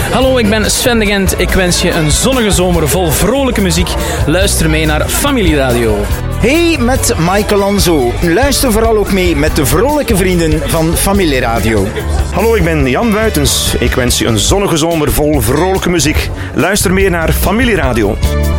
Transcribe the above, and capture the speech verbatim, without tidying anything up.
Hallo, ik ben Sven de Gent. Ik wens je een zonnige zomer vol vrolijke muziek. Luister mee naar Familieradio. Hey, met Michael Lanzo. Luister vooral ook mee met de vrolijke vrienden van Familieradio. Hallo, ik ben Jan Buitens. Ik wens je een zonnige zomer vol vrolijke muziek. Luister meer naar Familieradio.